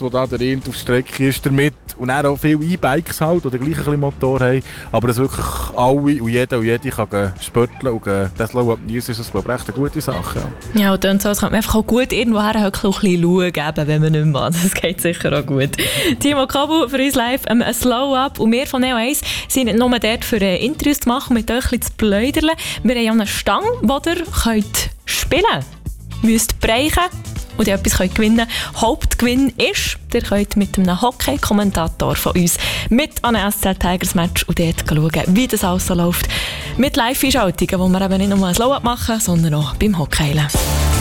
wo da der Rind auf Strecke ist damit. Und dann auch viele E-Bikes halt, die gleich ein bisschen Motor haben. Aber dass wirklich alle und jeder und jede kann spörteln und das Slow Up News ist das, glaube ich, echt eine gute Sache. Ja, und dann so, das kann man einfach auch gut irgendwo her ein bisschen schauen, wenn man nicht mehr. Das geht sicher auch gut. Timo Kobu für uns live ein Slow Up. Und wir von Neo 1 sind nicht nur dort für Interviews zu machen, mit euch ein bisschen zu pläudern. Wir haben ja eine Stange, die ihr spielen könnt. Ihr müsst bereichen und ihr etwas gewinnen könnt. Hauptgewinn ist, ihr könnt mit einem Hockey-Kommentator von uns mit an einem SC Tigers Match und dort schauen, wie das alles so läuft. Mit Live-Einschaltungen, wo wir eben nicht nur ein Slow-Up machen, sondern auch beim Hockeylen.